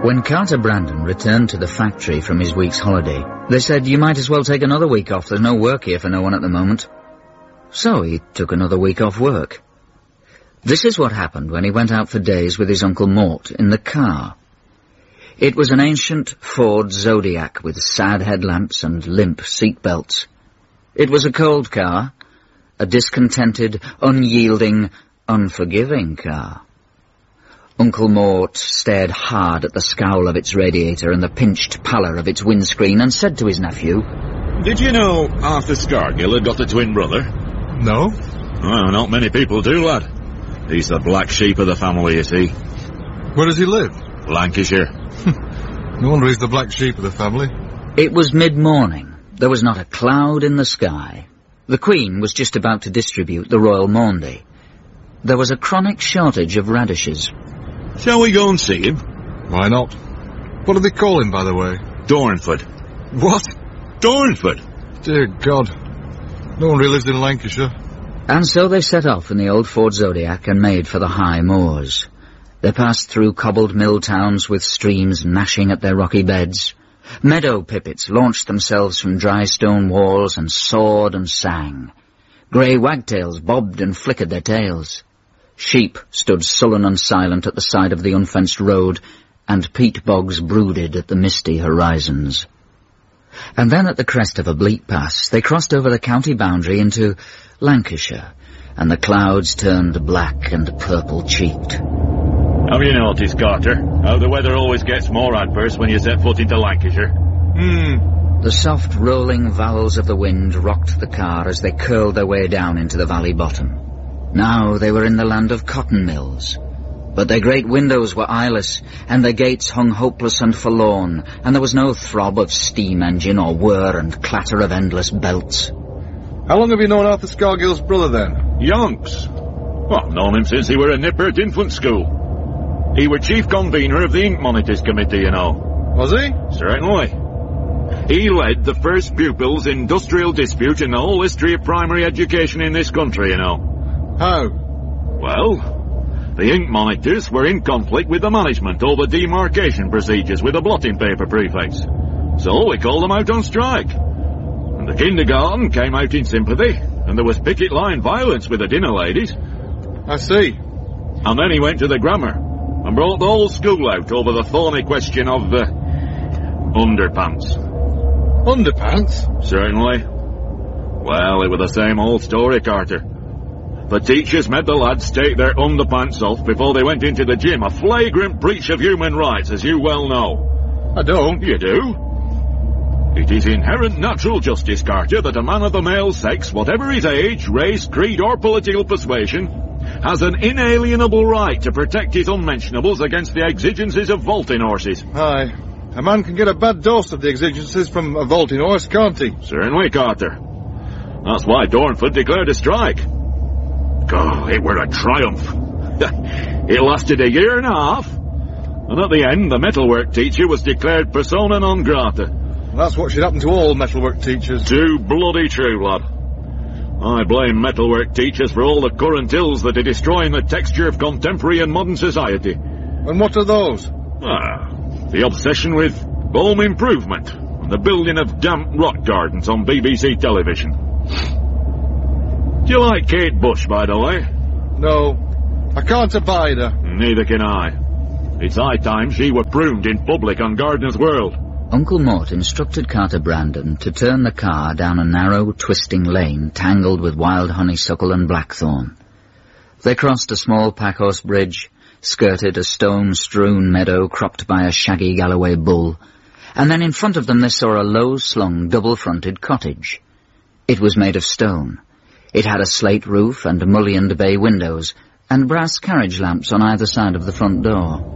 When Carter Brandon returned to the factory from his week's holiday, they said, "You might as well take another week off. There's no work here for no one at the moment." So he took another week off work. This is what happened when he went out for days with his Uncle Mort in the car. It was an ancient Ford Zodiac with sad headlamps and limp seat belts. It was a cold car, a discontented, unyielding, unforgiving car. Uncle Mort stared hard at the scowl of its radiator and the pinched pallor of its windscreen and said to his nephew, "Did you know Arthur Scargill had got a twin brother?" No. Well, not many people do, lad. He's the black sheep of the family, you see. Where does he live? Lancashire. No wonder he's the black sheep of the family. It was mid-morning. There was not a cloud in the sky. The Queen was just about to distribute the Royal Maundy. There was a chronic shortage of radishes. Shall we go and see him? Why not? What do they call him, by the way? Dornford. What? Dornford? Dear God. No one really lives in Lancashire. And so they set off in the old Ford Zodiac and made for the high moors. They passed through cobbled mill towns with streams gnashing at their rocky beds. Meadow pipits launched themselves from dry stone walls and soared and sang. Grey wagtails bobbed and flickered their tails. Sheep stood sullen and silent at the side of the unfenced road, and peat bogs brooded at the misty horizons. And then at the crest of a bleak pass, they crossed over the county boundary into Lancashire, and the clouds turned black and purple-cheeked. Have you noticed, Carter, how the weather always gets more adverse when you set foot into Lancashire? The soft rolling vowels of the wind rocked the car as they curled their way down into the valley bottom. Now they were in the land of cotton mills. But their great windows were eyeless, and their gates hung hopeless and forlorn, and there was no throb of steam engine or whir and clatter of endless belts. How long have you known Arthur Scargill's brother, then? Yonks. Well, I've known him since he were a nipper at infant school. He were chief convener of the Ink Monitors Committee, you know. Was he? Certainly. He led the first pupils' industrial dispute in the whole history of primary education in this country, you know. How? Well, the Ink Monitors were in conflict with the management over demarcation procedures with the blotting paper prefects. So we called them out on strike. And the kindergarten came out in sympathy, and there was picket line violence with the dinner ladies. I see. And then he went to the grammar and brought the whole school out over the thorny question of underpants. Underpants? Certainly. Well, it was the same old story, Carter. The teachers made the lads take their underpants off before they went into the gym, a flagrant breach of human rights, as you well know. I don't. You do? It is inherent natural justice, Carter, that a man of the male sex, whatever his age, race, creed or political persuasion, has an inalienable right to protect his unmentionables against the exigencies of vaulting horses. Aye. A man can get a bad dose of the exigencies from a vaulting horse, can't he? Certainly, Carter. That's why Dornford declared a strike. God, it were a triumph. It lasted a year and a half, and at the end the metalwork teacher was declared persona non grata. That's what should happen to all metalwork teachers. Too bloody true, lad. I blame metalwork teachers for all the current ills that are destroying the texture of contemporary and modern society. And what are those? The obsession with home improvement and the building of damp rock gardens on BBC television. Do you like Kate Bush, by the way? No. I can't abide her. Neither can I. It's high time she were pruned in public on Gardener's World. Uncle Mort instructed Carter Brandon to turn the car down a narrow, twisting lane tangled with wild honeysuckle and blackthorn. They crossed a small packhorse bridge, skirted a stone-strewn meadow cropped by a shaggy Galloway bull, and then in front of them they saw a low-slung, double-fronted cottage. It was made of stone. It had a slate roof and mullioned bay windows, and brass carriage lamps on either side of the front door.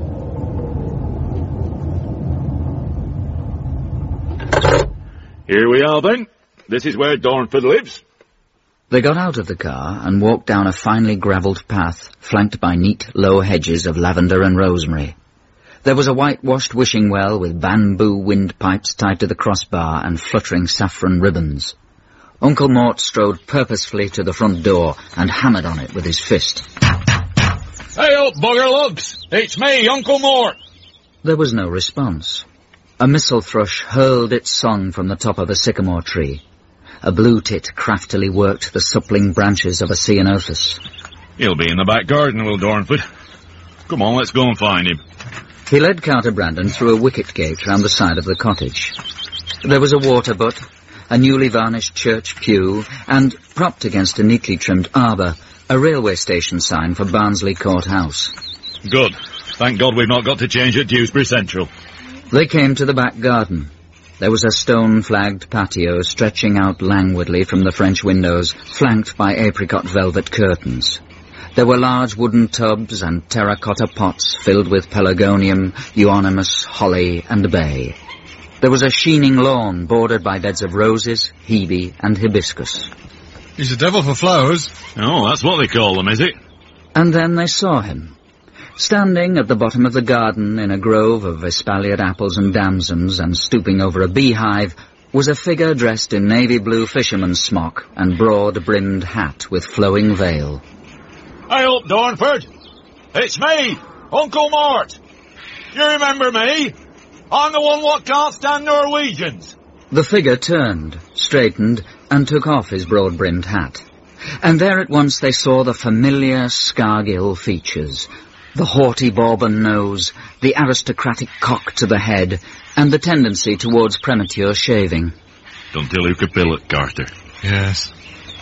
Here we are, then. This is where Dornford lives. They got out of the car and walked down a finely gravelled path, flanked by neat, low hedges of lavender and rosemary. There was a whitewashed wishing well with bamboo windpipes tied to the crossbar and fluttering saffron ribbons. Uncle Mort strode purposefully to the front door and hammered on it with his fist. Hey up, bugger lugs! It's me, Uncle Mort. There was no response. A missel thrush hurled its song from the top of a sycamore tree. A blue tit craftily worked the suppling branches of a ceanothus. He'll be in the back garden, will Dornford. Come on, let's go and find him. He led Carter Brandon through a wicket gate round the side of the cottage. There was a water butt, a newly varnished church pew, and, propped against a neatly trimmed arbour, a railway station sign for Barnsley Court House. Good. Thank God we've not got to change at Dewsbury Central. They came to the back garden. There was a stone-flagged patio stretching out languidly from the French windows, flanked by apricot velvet curtains. There were large wooden tubs and terracotta pots filled with pelargonium, euonymus, holly and bay. There was a sheening lawn bordered by beds of roses, hebe and hibiscus. He's a devil for flowers. Oh, that's what they call them, is it? And then they saw him. Standing at the bottom of the garden in a grove of espaliered apples and damsons and stooping over a beehive was a figure dressed in navy blue fisherman's smock and broad-brimmed hat with flowing veil. Hey up, Dornford. It's me, Uncle Mort. You remember me? I'm the one what can't stand Norwegians. The figure turned, straightened, and took off his broad-brimmed hat. And there at once they saw the familiar Scargill features, the haughty Bourbon nose, the aristocratic cock to the head, and the tendency towards premature shaving. Don't tell Luca Pillet, Carter. Yes.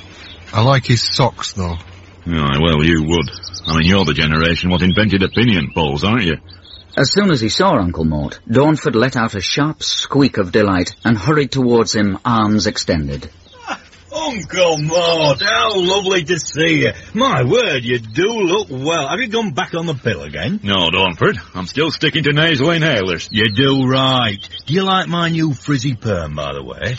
I like his socks, though. Aye, well, you would. I mean, you're the generation what invented opinion polls, aren't you? As soon as he saw Uncle Mort, Dornford let out a sharp squeak of delight and hurried towards him, arms extended. Uncle Mort, how lovely to see you. My word, you do look well. Have you gone back on the pill again? No, Dornford. I'm still sticking to nasal inhalers. You do right. Do you like my new frizzy perm, by the way?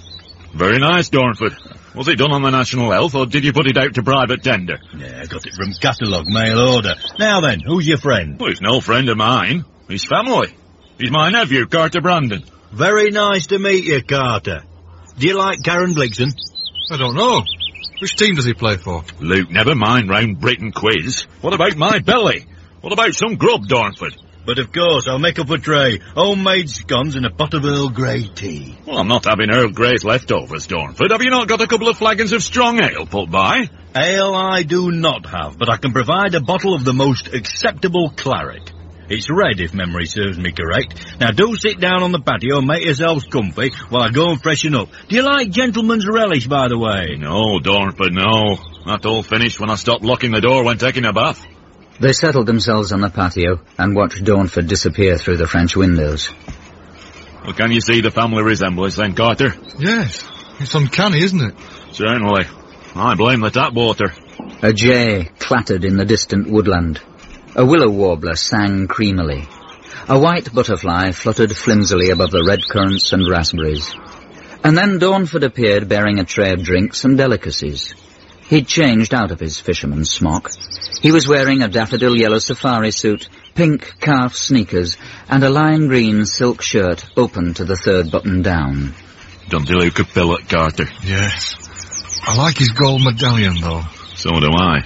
Very nice, Dornford. Was it done on the National Health, or did you put it out to private tender? Yeah, I got it from catalogue, mail order. Now then, who's your friend? Well, he's no friend of mine. He's family. He's my nephew, Carter Brandon. Very nice to meet you, Carter. Do you like Karen Bligson? I don't know. Which team does he play for? Luke, never mind round Britain quiz. What about my belly? What about some grub, Dornford? But of course, I'll make up a tray. Homemade scones and a pot of Earl Grey tea. Well, I'm not having Earl Grey's leftovers, Dornford. Have you not got a couple of flagons of strong ale put by? Ale I do not have, but I can provide a bottle of the most acceptable claret. It's red, if memory serves me correct. Now, do sit down on the patio and make yourselves comfy while I go and freshen up. Do you like gentleman's relish, by the way? No, Dornford, no. That all finished when I stopped locking the door when taking a bath. They settled themselves on the patio and watched Dornford disappear through the French windows. Well, can you see the family resemblance then, Carter? Yes. It's uncanny, isn't it? Certainly. I blame the tap water. A jay clattered in the distant woodland. A willow warbler sang creamily. A white butterfly fluttered flimsily above the red currants and raspberries. And then Dornford appeared bearing a tray of drinks and delicacies. He'd changed out of his fisherman's smock. He was wearing a daffodil yellow safari suit, pink calf sneakers, and a lime green silk shirt open to the third button down. Don't you Luca Pillet, Carter? Yes. I like his gold medallion, though. So do I.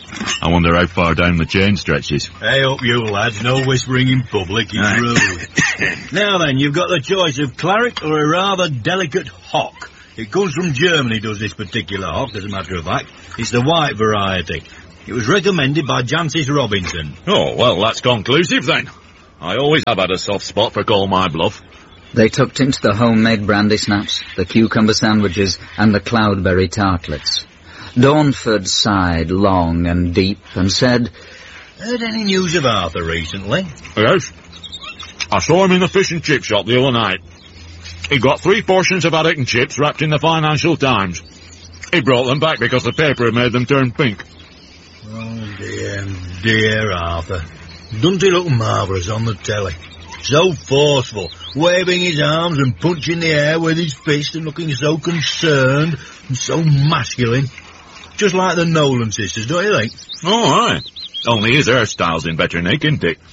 I wonder how far down the chain stretches. Hey up, you lads. No whispering in public. It's rude. Now then, you've got the choice of claret or a rather delicate hock. It comes from Germany, does this particular hock, as a matter of fact. It's the white variety. It was recommended by Jancis Robinson. Oh, well, that's conclusive then. I always have had a soft spot for Call My Bluff. They tucked into the homemade brandy snaps, the cucumber sandwiches, and the cloudberry tartlets. Dornford sighed long and deep and said, Heard any news of Arthur recently? Yes. I saw him in the fish and chip shop the other night. He got 3 portions of haddock and chips wrapped in the Financial Times. He brought them back because the paper had made them turn pink. Oh, dear Arthur. Doesn't he look marvellous on the telly? So forceful, waving his arms and punching the air with his fist and looking so concerned and so masculine. Just like the Nolan sisters, don't you think? Oh, aye. Only his hairstyle's in better nick, isn't it?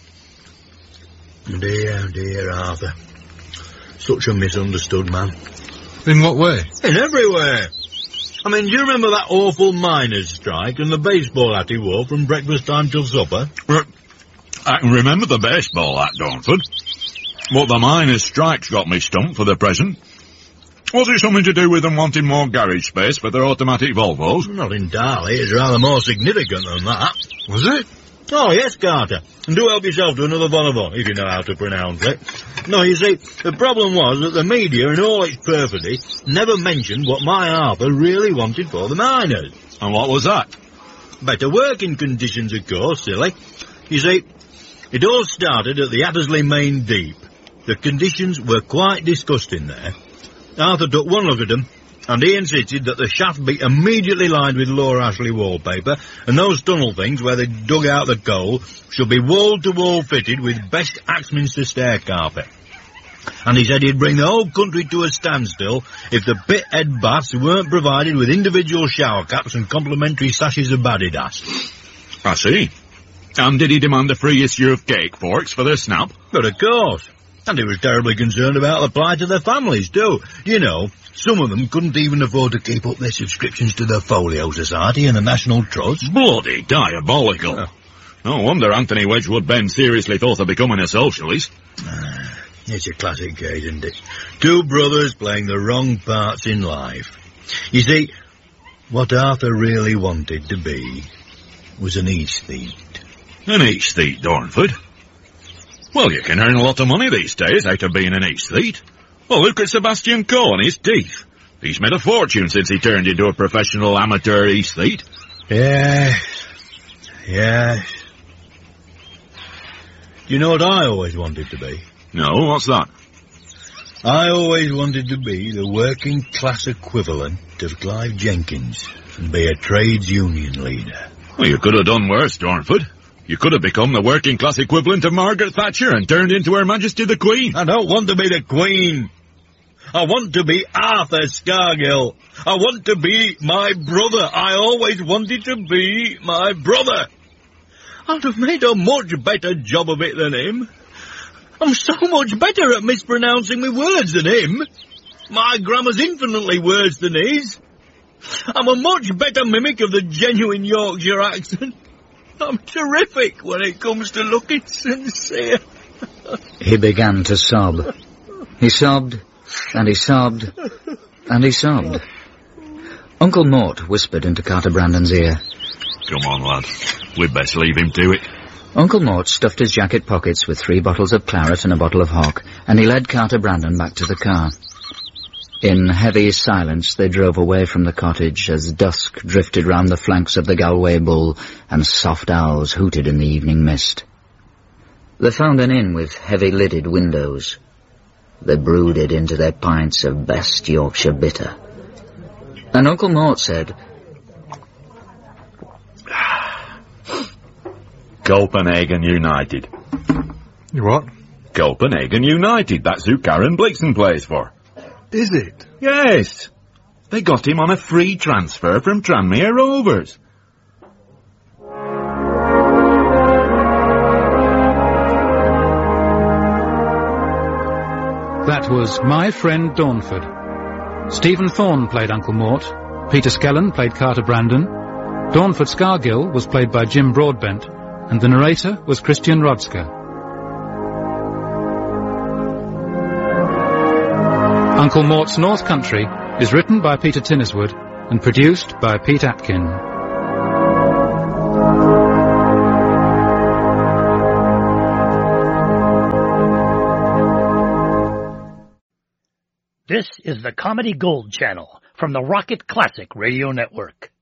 Dear Arthur. Such a misunderstood man. In what way? In everywhere. I mean, do you remember that awful miners' strike and the baseball hat he wore from breakfast time till supper? I can remember the baseball at Darnford. But the miners' strike's got me stumped for the present. Was it something to do with them wanting more garage space for their automatic Volvos? Not entirely. It's rather more significant than that. Was it? Oh, yes, Carter. And do help yourself to another bonbon, if you know how to pronounce it. No, you see, the problem was that the media, in all its perfidy, never mentioned what my Arthur really wanted for the miners. And what was that? Better working conditions, of course, silly. You see, it all started at the Attersley Main Deep. The conditions were quite disgusting there. Arthur took one look at them, and he insisted that the shaft be immediately lined with Laura Ashley wallpaper, and those tunnel things where they dug out the coal should be wall-to-wall fitted with best Axminster stair carpet. And he said he'd bring the whole country to a standstill if the pit head baths weren't provided with individual shower caps and complimentary sashes of Badidas. I see. And did he demand a free issue of cake forks for their snap? But of course. And he was terribly concerned about the plight of their families, too. You know, some of them couldn't even afford to keep up their subscriptions to the Folio Society and the National Trust. Bloody diabolical. No wonder Anthony Wedgwood Ben seriously thought of becoming a socialist. It's a classic case, isn't it? Two brothers playing the wrong parts in life. You see, what Arthur really wanted to be was an aesthete. An aesthete, Darnford? Well, you can earn a lot of money these days out of being an aesthete. Well, look at Sebastian Coe and his teeth. He's made a fortune since he turned into a professional amateur aesthete. Yes. Do you know what I always wanted to be? No, what's that? I always wanted to be the working class equivalent of Clive Jenkins and be a trades union leader. Well, you could have done worse, Darnford. You could have become the working class equivalent of Margaret Thatcher and turned into Her Majesty the Queen. I don't want to be the Queen. I want to be Arthur Scargill. I want to be my brother. I always wanted to be my brother. I'd have made a much better job of it than him. I'm so much better at mispronouncing my words than him. My grammar's infinitely worse than his. I'm a much better mimic of the genuine Yorkshire accent. I'm terrific when it comes to looking sincere. He began to sob. He sobbed, and he sobbed, and he sobbed. Uncle Mort whispered into Carter Brandon's ear. Come on, lad. We'd best leave him to it. Uncle Mort stuffed his jacket pockets with 3 bottles of claret and a bottle of hock, and he led Carter Brandon back to the car. In heavy silence they drove away from the cottage as dusk drifted round the flanks of the Galway bull and soft owls hooted in the evening mist. They found an inn with heavy-lidded windows. They brooded into their pints of best Yorkshire bitter. And Uncle Mort said, Copenhagen United. You what? Copenhagen United, that's who Karen Blixen plays for. Is it? Yes. They got him on a free transfer from Tranmere Rovers. That was My Friend Darnford. Stephen Thorne played Uncle Mort, Peter Skellen played Carter Brandon, Darnford Scargill was played by Jim Broadbent, and the narrator was Christian Rodska. Uncle Mort's North Country is written by Peter Tinniswood and produced by Pete Atkin. This is the Comedy Gold Channel from the Rocket Classic Radio Network.